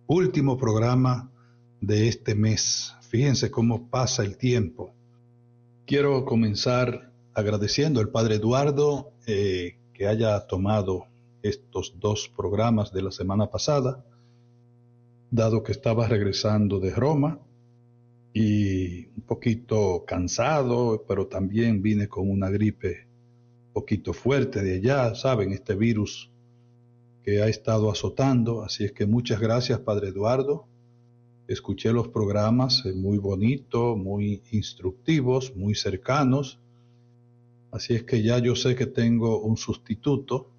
último programa de este mes. Fíjense cómo pasa el tiempo. Quiero comenzar agradeciendo al Padre Eduardo que haya tomado estos 2 programas de la semana pasada, dado que estaba regresando de Roma y un poquito cansado, pero también vine con una gripe un poquito fuerte de allá, saben, este virus que ha estado azotando. Así es que muchas gracias, Padre Eduardo. Escuché los programas muy bonitos, muy instructivos, muy cercanos. Así es que ya yo sé que tengo un sustituto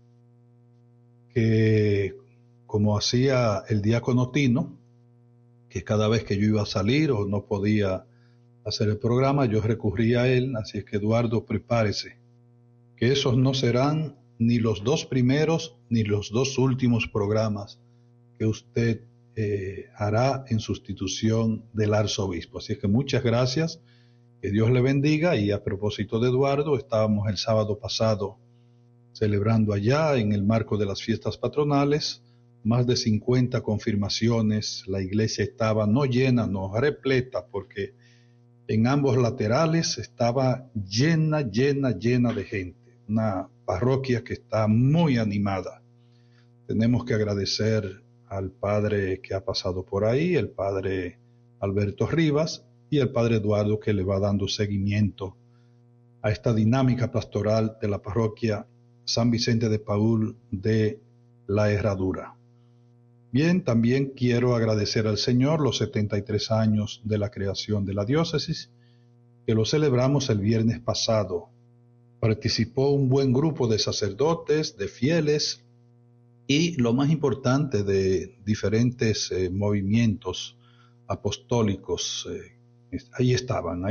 que, como hacía el diácono Tino, que cada vez que yo iba a salir o no podía hacer el programa, yo recurría a él. Así es que, Eduardo, prepárese, que esos no serán ni los 2 primeros ni los 2 últimos programas que usted hará en sustitución del arzobispo. Así es que muchas gracias, que Dios le bendiga. Y a propósito de Eduardo, estábamos el sábado pasado celebrando allá en el marco de las fiestas patronales, más de 50 confirmaciones. La iglesia estaba no llena, no repleta, porque en ambos laterales estaba llena de gente. Una parroquia que está muy animada. Tenemos que agradecer al padre que ha pasado por ahí, el padre Alberto Rivas, y el padre Eduardo, que le va dando seguimiento a esta dinámica pastoral de la parroquia San Vicente de Paúl de La Herradura. Bien, también quiero agradecer al Señor los 73 años de la creación de la diócesis, que lo celebramos el viernes pasado. Participó un buen grupo de sacerdotes, de fieles, y lo más importante, de diferentes movimientos apostólicos. Ahí estaban.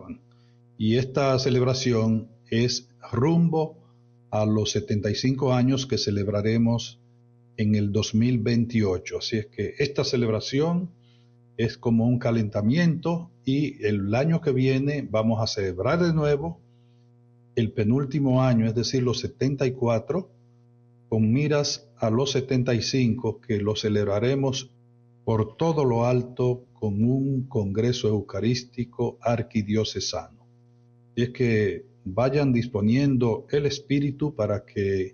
Y esta celebración es rumbo a los 75 años que celebraremos en el 2028. Así es que esta celebración es como un calentamiento, y el año que viene vamos a celebrar de nuevo el penúltimo año, es decir, los 74, con miras a los 75, que lo celebraremos por todo lo alto con un congreso eucarístico arquidiocesano. Y es que vayan disponiendo el espíritu para que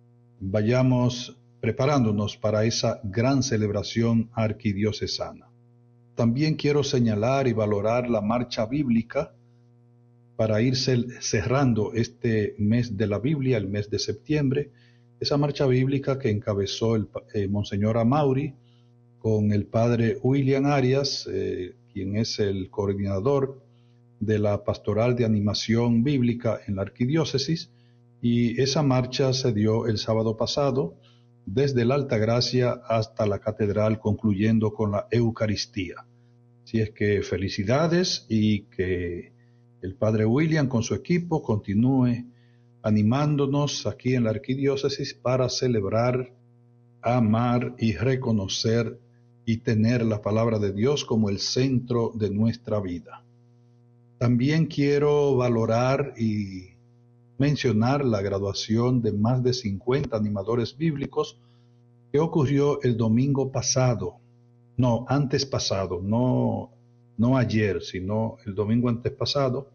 vayamos preparándonos para esa gran celebración arquidiocesana. También quiero señalar y valorar la marcha bíblica para ir cerrando este mes de la Biblia, el mes de septiembre. Esa marcha bíblica que encabezó el Monseñor Amauri con el padre William Arias, quien es el coordinador de la pastoral de animación bíblica en la arquidiócesis, y esa marcha se dio el sábado pasado desde la Altagracia hasta la catedral, concluyendo con la Eucaristía. Así es que felicidades, y que el padre William con su equipo continúe animándonos aquí en la arquidiócesis para celebrar, amar y reconocer y tener la palabra de Dios como el centro de nuestra vida. También quiero valorar y mencionar la graduación de más de 50 animadores bíblicos que ocurrió el domingo pasado. No, antes pasado, no ayer, sino el domingo antes pasado,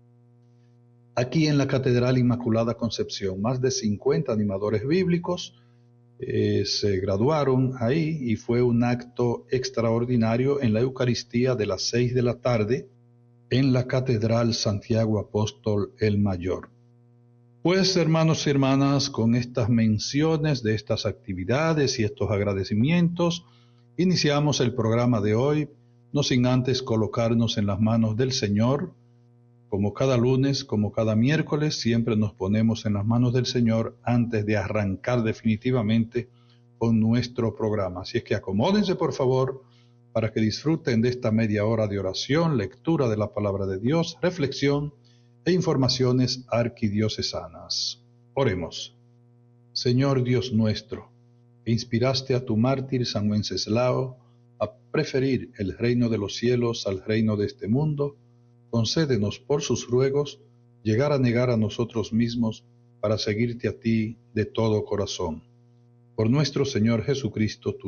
aquí en la Catedral Inmaculada Concepción. Más de 50 animadores bíblicos se graduaron ahí, y fue un acto extraordinario en la Eucaristía de las 6 de la tarde en la Catedral Santiago Apóstol el Mayor. Pues, hermanos y hermanas, con estas menciones de estas actividades y estos agradecimientos, iniciamos el programa de hoy, no sin antes colocarnos en las manos del Señor. Como cada lunes, como cada miércoles, siempre nos ponemos en las manos del Señor antes de arrancar definitivamente con nuestro programa. Así es que acomódense, por favor, para que disfruten de esta media hora de oración, lectura de la palabra de Dios, reflexión e informaciones arquidiocesanas. Oremos. Señor Dios nuestro, que inspiraste a tu mártir San Wenceslao a preferir el reino de los cielos al reino de este mundo, concédenos por sus ruegos llegar a negar a nosotros mismos para seguirte a ti de todo corazón. Por nuestro Señor Jesucristo, tu